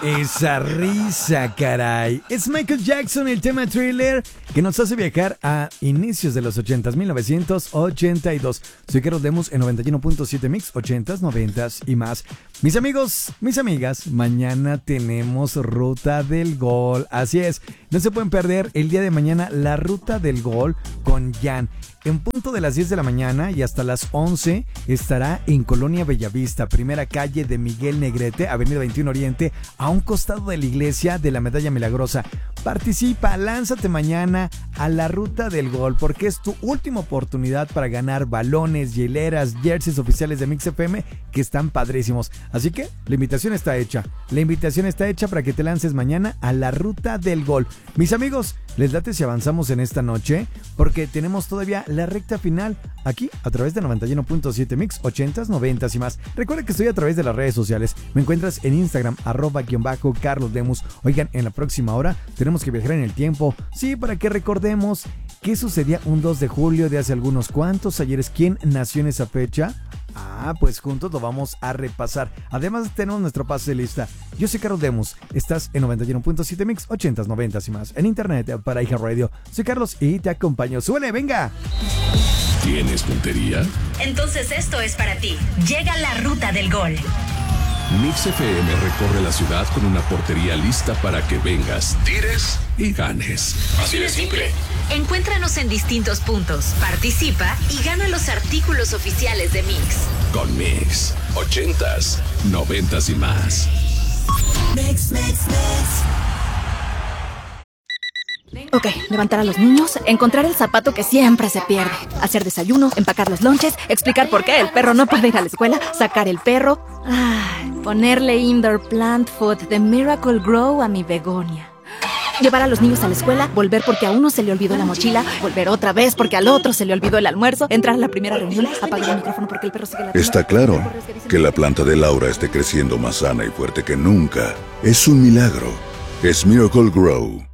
Esa risa, caray. Es Michael Jackson, el tema Thriller, que nos hace viajar a inicios de los 80s, 1982. Soy Carlos Lemus en 91.7 Mix, 80s, 90s y más. Mis amigos, mis amigas, mañana tenemos Ruta del Gol. Así es, no se pueden perder el día de mañana la Ruta del Gol con Jan. En punto de las 10 de la mañana y hasta las 11 estará en Colonia Bellavista, primera calle de Miguel Negrete, Avenida 21 Oriente, a un costado de la iglesia de la Medalla Milagrosa. Participa, lánzate mañana a la Ruta del Gol, porque es tu última oportunidad para ganar balones, hieleras, jerseys oficiales de Mix FM, que están padrísimos. Así que la invitación está hecha. La invitación está hecha para que te lances mañana a la Ruta del Gol. Mis amigos, les late si avanzamos en esta noche, porque tenemos todavía la recta final aquí a través de 91.7 Mix, 80s, 90s y más. Recuerda que estoy a través de las redes sociales. Me encuentras en Instagram, @Carlos Lemus. Oigan, en la próxima hora tenemos que viajar en el tiempo. Sí, para que recordemos qué sucedía un 2 de julio de hace algunos cuantos ayeres. ¿Quién nació en esa fecha? Pues juntos lo vamos a repasar. Además tenemos nuestro pase de lista. Yo soy Carlos Lemus. Estás en 91.7 Mix, 80s, 90s y más. En internet para iHeart Radio. Soy Carlos y te acompaño. ¡Súbele, venga! ¿Tienes puntería? Entonces esto es para ti. Llega la Ruta del Gol. Mix FM recorre la ciudad con una portería lista para que vengas, tires y ganes. Así de simple. Encuéntranos en distintos puntos, participa y gana los artículos oficiales de Mix. Con Mix, 80s, 90s y más. Mix. Ok, levantar a los niños, encontrar el zapato que siempre se pierde, hacer desayuno, empacar los lonches, explicar por qué el perro no puede ir a la escuela, sacar el perro, ponerle indoor plant food de Miracle Grow a mi begonia. Llevar a los niños a la escuela, volver porque a uno se le olvidó la mochila, volver otra vez porque al otro se le olvidó el almuerzo, entrar a la primera reunión, apagar el micrófono porque el perro sigue ladrando. Está claro que la planta de Laura esté creciendo más sana y fuerte que nunca. Es un milagro. Es Miracle Grow.